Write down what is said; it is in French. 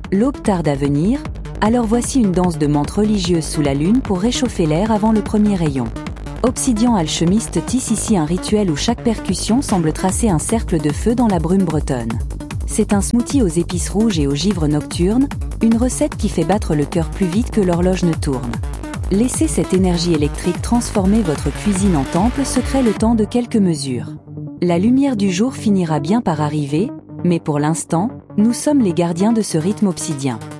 L'aube tarde à venir, alors voici une danse de menthe religieuse sous la lune pour réchauffer l'air avant le premier rayon. Obsidian Alchemiste tisse ici un rituel où chaque percussion semble tracer un cercle de feu dans la brume bretonne. C'est un smoothie aux épices rouges et au givre nocturne, une recette qui fait battre le cœur plus vite que l'horloge ne tourne. Laissez cette énergie électrique transformer votre cuisine en temple secret le temps de quelques mesures. La lumière du jour finira bien par arriver, mais pour l'instant, nous sommes les gardiens de ce rythme obsidien.